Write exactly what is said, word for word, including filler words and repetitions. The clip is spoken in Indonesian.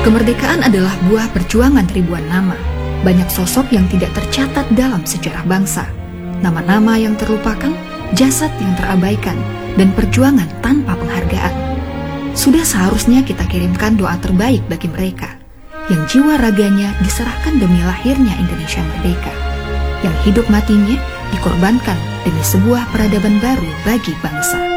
Kemerdekaan adalah buah perjuangan ribuan nama. Banyak sosok yang tidak tercatat dalam sejarah bangsa. Nama-nama yang terlupakan, jasad yang terabaikan, dan perjuangan tanpa penghargaan. Sudah seharusnya kita kirimkan doa terbaik bagi mereka, yang jiwa raganya diserahkan demi lahirnya Indonesia merdeka, yang hidup matinya dikorbankan demi sebuah peradaban baru bagi bangsa.